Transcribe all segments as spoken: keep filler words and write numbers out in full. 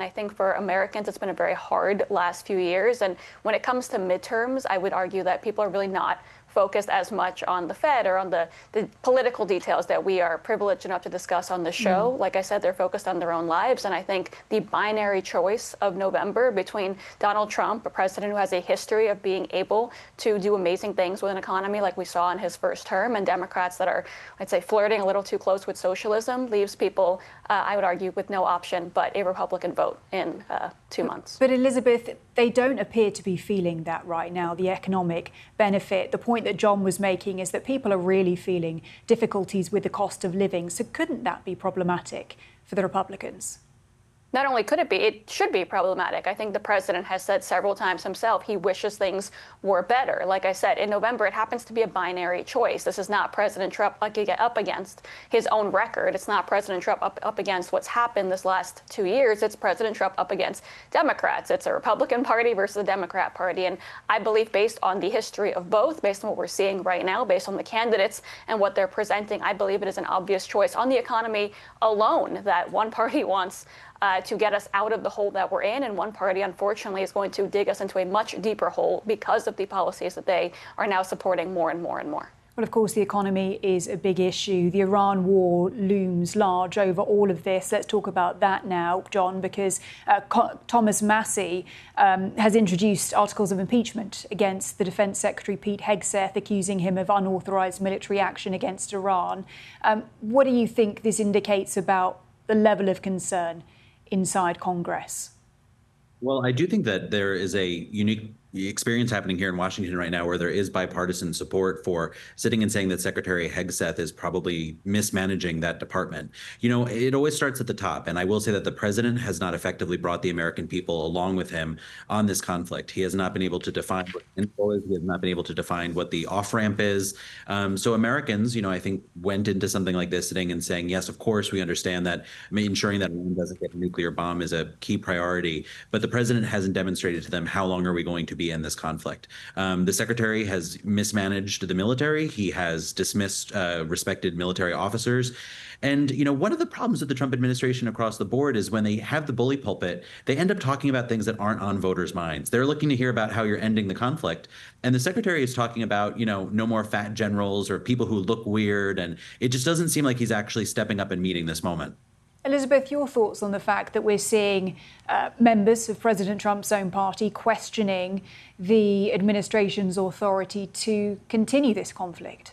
think for Americans, it's been a very hard last few years. And when it comes to midterms, I would argue that people are really not focused as much on the Fed or on the, the political details that we are privileged enough to discuss on the show. Mm. Like I said, they're focused on their own lives. And I think the binary choice of November between Donald Trump, a president who has a history of being able to do amazing things with an economy like we saw in his first term, and Democrats that are, I'd say, flirting a little too close with socialism, leaves people, uh, I would argue, with no option but a Republican vote in uh, two months. But Elizabeth, they don't appear to be feeling that right now, the economic benefit. The point that John was making is that people are really feeling difficulties with the cost of living. So couldn't that be problematic for the Republicans? Not only could it be, it should be problematic. I think the president has said several times himself he wishes things were better. Like I said, in November, it happens to be a binary choice. This is not President Trump up against his own record. It's not President Trump up, up against what's happened this last two years. It's President Trump up against Democrats. It's a Republican Party versus a Democrat Party. And I believe based on the history of both, based on what we're seeing right now, based on the candidates and what they're presenting, I believe it is an obvious choice on the economy alone that one party wants Uh, to get us out of the hole that we're in. And one party, unfortunately, is going to dig us into a much deeper hole because of the policies that they are now supporting more and more and more. Well, of course, the economy is a big issue. The Iran war looms large over all of this. Let's talk about that now, John, because uh, Co- Thomas Massie um, has introduced articles of impeachment against the Defence Secretary Pete Hegseth, accusing him of unauthorised military action against Iran. Um, what do you think this indicates about the level of concern inside Congress? Well, I do think that there is a unique experience happening here in Washington right now where there is bipartisan support for sitting and saying that Secretary Hegseth is probably mismanaging that department. You know, it always starts at the top. And I will say that the president has not effectively brought the American people along with him on this conflict. He has not been able to define what info is. He has not been able to define what the off-ramp is. Um, so Americans, you know, I think went into something like this sitting and saying, yes, of course, we understand that ensuring that Iran doesn't get a nuclear bomb is a key priority. But the president hasn't demonstrated to them how long are we going to be in this conflict. Um, the secretary has mismanaged the military. He has dismissed uh, respected military officers. And, you know, one of the problems with the Trump administration across the board is when they have the bully pulpit, they end up talking about things that aren't on voters' minds. They're looking to hear about how you're ending the conflict. And the secretary is talking about, you know, no more fat generals or people who look weird. And it just doesn't seem like he's actually stepping up and meeting this moment. Elizabeth, your thoughts on the fact that we're seeing uh, members of President Trump's own party questioning the administration's authority to continue this conflict?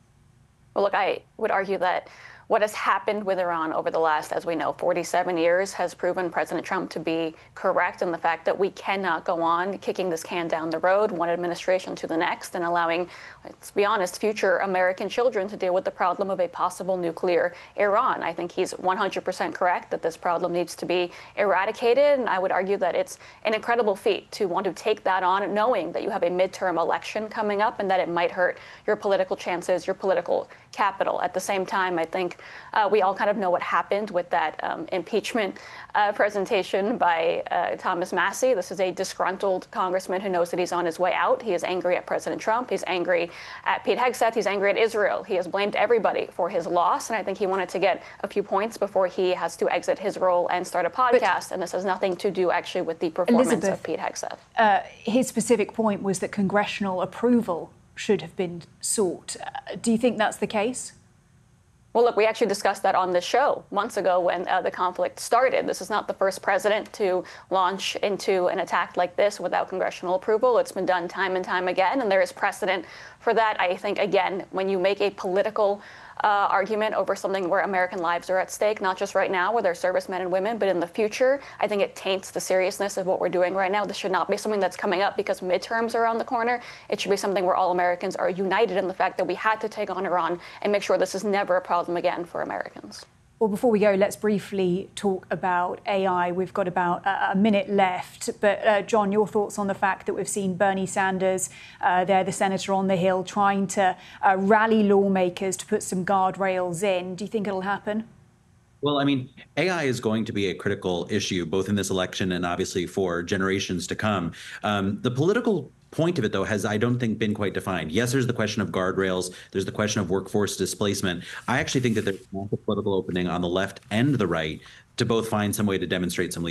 Well, look, I would argue that what has happened with Iran over the last, as we know, forty-seven years has proven President Trump to be correct in the fact that we cannot go on kicking this can down the road, one administration to the next, and allowing, let's be honest, future American children to deal with the problem of a possible nuclear Iran. I think he's one hundred percent correct that this problem needs to be eradicated. And I would argue that it's an incredible feat to want to take that on, knowing that you have a midterm election coming up and that it might hurt your political chances, your political capital. At the same time, I think uh, we all kind of know what happened with that um, impeachment uh, presentation by uh, Thomas Massie. This is a disgruntled congressman who knows that he's on his way out. He is angry at President Trump. He's angry at Pete Hegseth. He's angry at Israel. He has blamed everybody for his loss. And I think he wanted to get a few points before he has to exit his role and start a podcast. But and this has nothing to do actually with the performance Elizabeth, of Pete Hegseth. Uh, his specific point was that congressional approval should have been sought. Uh, do you think that's the case? Well, look, we actually discussed that on this show months ago when uh, the conflict started. This is not the first president to launch into an attack like this without congressional approval. It's been done time and time again, and there is precedent for that. I think, again, when you make a political uh, argument over something where American lives are at stake, not just right now with our servicemen and women, but in the future, I think it taints the seriousness of what we're doing right now. This should not be something that's coming up because midterms are around the corner. It should be something where all Americans are united in the fact that we had to take on Iran and make sure this is never a problem again for Americans. Well, before we go, let's briefly talk about A I. We've got about a minute left. But, uh, John, your thoughts on the fact that we've seen Bernie Sanders, uh, there, the senator on the Hill, trying to uh, rally lawmakers to put some guardrails in. Do you think it'll happen? Well, I mean, A I is going to be a critical issue, both in this election and obviously for generations to come. Um, the political point of it, though, has, I don't think, been quite defined. Yes, there's the question of guardrails. There's the question of workforce displacement. I actually think that there's a massive political opening on the left and the right to both find some way to demonstrate some